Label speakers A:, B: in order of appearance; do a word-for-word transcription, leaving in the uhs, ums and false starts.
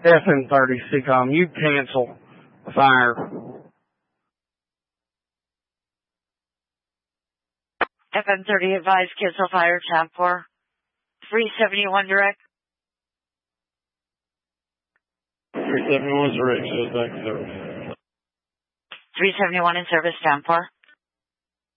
A: F M thirty, C COM, you cancel fire.
B: F M thirty advised, cancel fire, tab four. three seventy-one direct.
C: three seventy-one direct, shows back service.
B: three seventy-one in service, tab four.